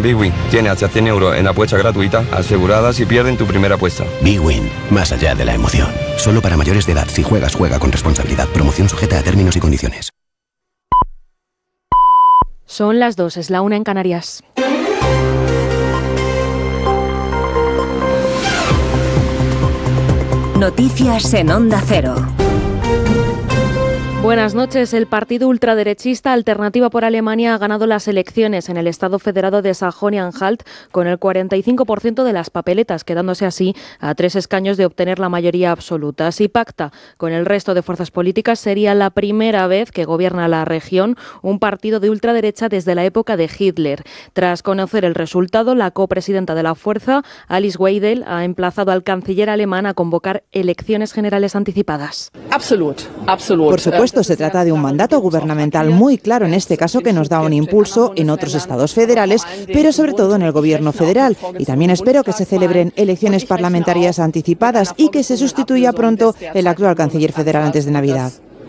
Big Win tiene hasta 100 euros en apuestas gratuitas aseguradas si pierden tu primera apuesta. Big Win, más allá de la emoción. Solo para mayores de edad. Si juegas, juega con responsabilidad. Promoción sujeta a términos y condiciones. Son las 2, es la 1 en Canarias. Noticias en Onda Cero. Buenas noches. El partido ultraderechista Alternativa por Alemania ha ganado las elecciones en el Estado Federado de Sajonia-Anhalt con el 45% de las papeletas, quedándose así a 3 escaños de obtener la mayoría absoluta. Si pacta con el resto de fuerzas políticas, sería la primera vez que gobierna la región un partido de ultraderecha desde la época de Hitler. Tras conocer el resultado, la copresidenta de la fuerza, Alice Weidel, ha emplazado al canciller alemán a convocar elecciones generales anticipadas. Por supuesto, se trata de un mandato gubernamental muy claro en este caso que nos da un impulso en otros estados federales, pero sobre todo en el gobierno federal. Y también espero que se celebren elecciones parlamentarias anticipadas y que se sustituya pronto el actual canciller federal antes de Navidad.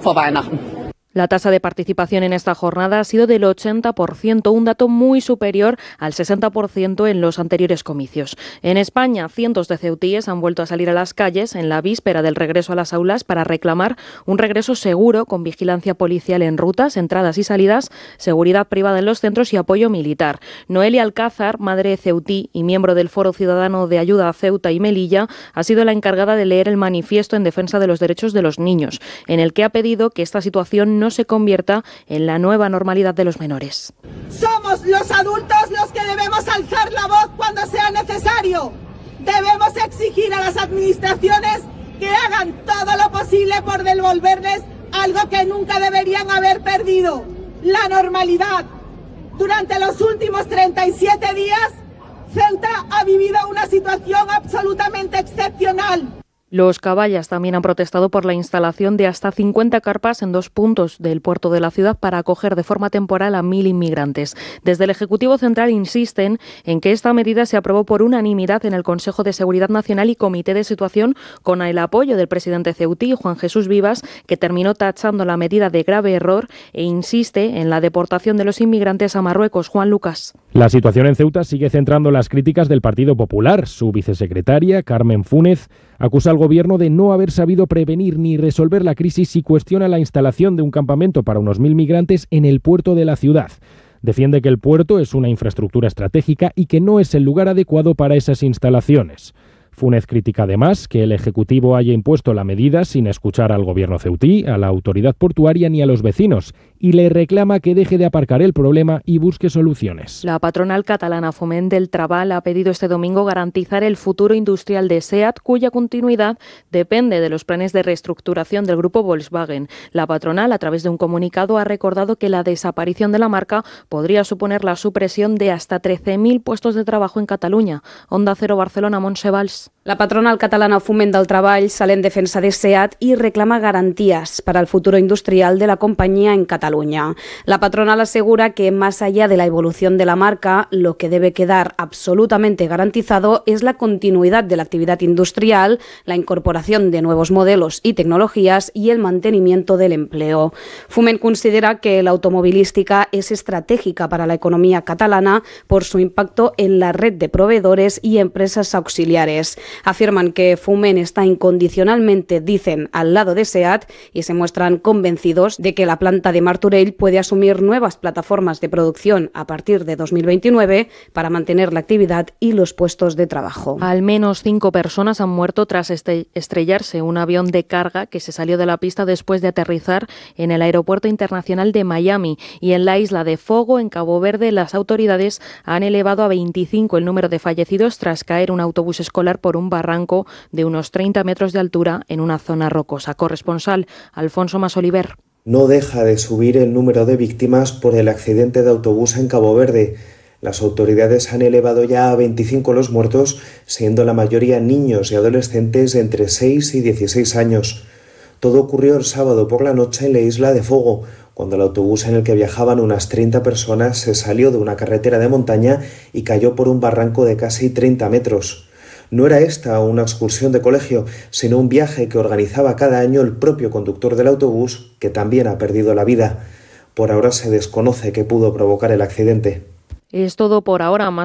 La tasa de participación en esta jornada ha sido del 80%, un dato muy superior al 60% en los anteriores comicios. En España, cientos de ceutíes han vuelto a salir a las calles en la víspera del regreso a las aulas para reclamar un regreso seguro con vigilancia policial en rutas, entradas y salidas, seguridad privada en los centros y apoyo militar. Noelia Alcázar, madre ceutí y miembro del Foro Ciudadano de Ayuda a Ceuta y Melilla, ha sido la encargada de leer el manifiesto en defensa de los derechos de los niños, en el que ha pedido que esta situación no se convierta en la nueva normalidad de los menores. Somos los adultos los que debemos alzar la voz cuando sea necesario. Debemos exigir a las administraciones que hagan todo lo posible por devolverles algo que nunca deberían haber perdido: la normalidad. Durante los últimos 37 días, Ceuta ha vivido una situación absolutamente excepcional. Los caballas también han protestado por la instalación de hasta 50 carpas en 2 puntos del puerto de la ciudad para acoger de forma temporal a 1.000 inmigrantes. Desde el Ejecutivo Central insisten en que esta medida se aprobó por unanimidad en el Consejo de Seguridad Nacional y Comité de Situación con el apoyo del presidente ceutí, Juan Jesús Vivas, que terminó tachando la medida de grave error e insiste en la deportación de los inmigrantes a Marruecos. Juan Lucas. La situación en Ceuta sigue centrando las críticas del Partido Popular. Su vicesecretaria, Carmen Fúnez, acusa al gobierno de no haber sabido prevenir ni resolver la crisis y cuestiona la instalación de un campamento para unos 1.000 migrantes en el puerto de la ciudad. Defiende que el puerto es una infraestructura estratégica y que no es el lugar adecuado para esas instalaciones. Fúnez critica además que el Ejecutivo haya impuesto la medida sin escuchar al gobierno ceutí, a la autoridad portuaria ni a los vecinos, y le reclama que deje de aparcar el problema y busque soluciones. La patronal catalana Foment del Treball ha pedido este domingo garantizar el futuro industrial de SEAT, cuya continuidad depende de los planes de reestructuración del grupo Volkswagen. La patronal, a través de un comunicado, ha recordado que la desaparición de la marca podría suponer la supresión de hasta 13.000 puestos de trabajo en Cataluña. Onda Cero Barcelona, Montse Valls. La patronal catalana Foment del Treball sale en defensa de SEAT y reclama garantías para el futuro industrial de la compañía en Cataluña. La patronal asegura que, más allá de la evolución de la marca, lo que debe quedar absolutamente garantizado es la continuidad de la actividad industrial, la incorporación de nuevos modelos y tecnologías y el mantenimiento del empleo. Foment considera que la automovilística es estratégica para la economía catalana por su impacto en la red de proveedores y empresas auxiliares. Afirman que Foment está incondicionalmente, dicen, al lado de SEAT y se muestran convencidos de que la planta de Martorell puede asumir nuevas plataformas de producción a partir de 2029 para mantener la actividad y los puestos de trabajo. Al menos 5 personas han muerto tras estrellarse un avión de carga que se salió de la pista después de aterrizar en el Aeropuerto Internacional de Miami. Y en la isla de Fogo, en Cabo Verde, las autoridades han elevado a 25 el número de fallecidos tras caer un autobús escolar por un barranco de unos 30 metros de altura en una zona rocosa. Corresponsal Alfonso Masoliver. No deja de subir el número de víctimas por el accidente de autobús en Cabo Verde. Las autoridades han elevado ya a 25 los muertos, siendo la mayoría niños y adolescentes de entre 6 y 16 años. Todo ocurrió el sábado por la noche en la isla de Fogo, cuando el autobús en el que viajaban unas 30 personas se salió de una carretera de montaña y cayó por un barranco de casi 30 metros. No era esta una excursión de colegio, sino un viaje que organizaba cada año el propio conductor del autobús, que también ha perdido la vida. Por ahora se desconoce qué pudo provocar el accidente. Es todo por ahora. Más